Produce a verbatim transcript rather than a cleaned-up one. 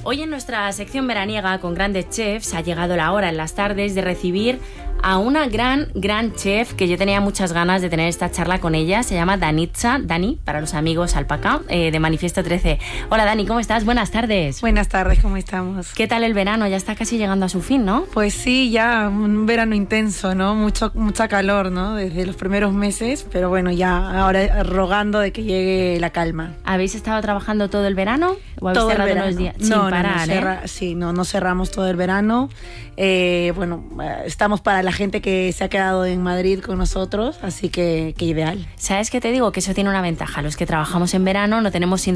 Hoy en nuestra sección veraniega con grandes chefs ha llegado la hora en las tardes de recibir a una gran, gran chef que yo tenía muchas ganas de tener esta charla con ella. Se llama Danitza, Dani, para los amigos Alpaca, eh, de Manifiesto trece. Hola Dani, ¿cómo estás? Buenas tardes. Buenas tardes, ¿cómo estamos? ¿Qué tal el verano? Ya está casi llegando a su fin, ¿no? Pues sí, ya un verano intenso, ¿no? Mucho, mucha calor, ¿no? Desde los primeros meses, pero bueno, ya ahora rogando de que llegue la calma. ¿Habéis estado trabajando todo el verano? ¿O habéis todo cerrado el verano. los días? Sin no, parar, no, no, cerra, ¿eh? Sí, no, no cerramos todo el verano. Eh, bueno, estamos para la gente que se ha quedado en Madrid con nosotros, así que, que ideal. ¿Sabes qué te digo? Que eso tiene una ventaja. Los que trabajamos en verano no tenemos